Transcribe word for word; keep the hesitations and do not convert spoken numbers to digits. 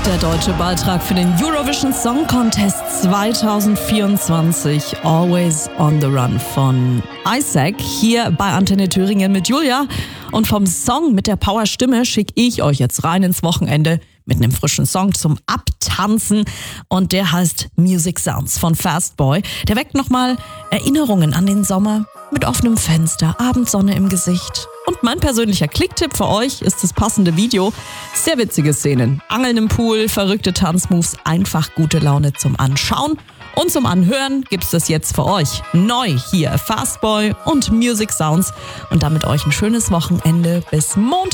Der deutsche Beitrag für den Eurovision Song Contest zwanzig vierundzwanzig, Always on the Run von Isaac, hier bei Antenne Thüringen mit Julia. Und vom Song mit der Powerstimme schicke ich euch jetzt rein ins Wochenende mit einem frischen Song zum Abtanzen. Und der heißt Music Sounds von Fastboy. Der weckt nochmal Erinnerungen an den Sommer mit offenem Fenster, Abendsonne im Gesicht. Und mein persönlicher Klicktipp für euch ist das passende Video. Sehr witzige Szenen. Angeln im Pool, verrückte Tanzmoves, einfach gute Laune zum Anschauen. Und zum Anhören gibt's das jetzt für euch. Neu hier Fastboy und Music Sounds. Und damit euch ein schönes Wochenende bis Montag.